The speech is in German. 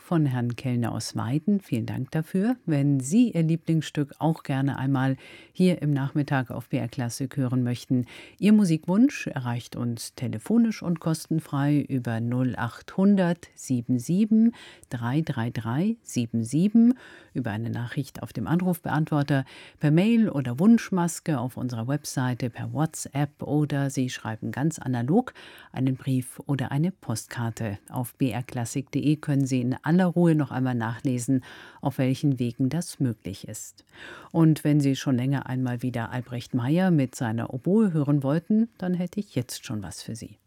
von Herrn Kellner aus Weiden. Vielen Dank dafür. Wenn Sie Ihr Lieblingsstück auch gerne einmal hier im Nachmittag auf BR Klassik hören möchten, Ihr Musikwunsch erreicht uns telefonisch und kostenfrei über 0800 77 333 77, über eine Nachricht auf dem Anrufbeantworter, per Mail oder Wunschmaske auf unserer Webseite, per WhatsApp, oder Sie schreiben ganz analog einen Brief oder eine Postkarte. Auf brklassik.de können Sie in aller Ruhe noch einmal nachlesen, auf welchen Wegen das möglich ist. Und wenn Sie schon länger einmal wieder Albrecht Meyer mit seiner Oboe hören wollten, dann hätte ich jetzt schon was für Sie.